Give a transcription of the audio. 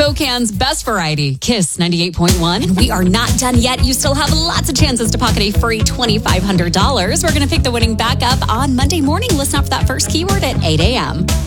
Spokane's best variety, Kiss 98.1. And we are not done yet. You still have lots of chances to pocket a free $2,500. We're going to pick the winning back up on Monday morning. Listen out for that first keyword at 8 a.m.